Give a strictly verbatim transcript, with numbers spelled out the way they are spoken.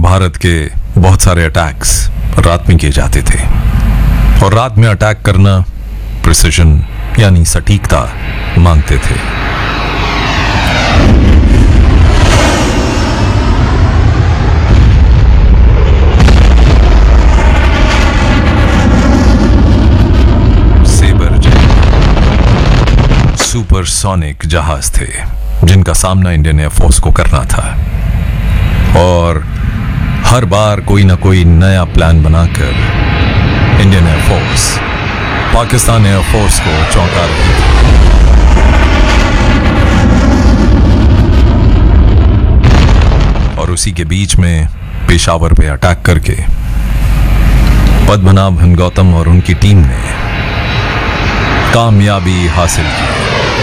भारत के बहुत सारे अटैक्स रात में किए जाते थे और रात में अटैक करना प्रिसिजन यानी सटीकता मांगते थे। सेबर सुपरसोनिक जहाज थे जिनका सामना इंडियन एयरफोर्स को करना था और हर बार कोई ना कोई नया प्लान बनाकर इंडियन एयरफोर्स पाकिस्तान एयरफोर्स को चौंका रही थी। और उसी के बीच में पेशावर पे अटैक करके पद्मनाभन गौतम और उनकी टीम ने कामयाबी हासिल की।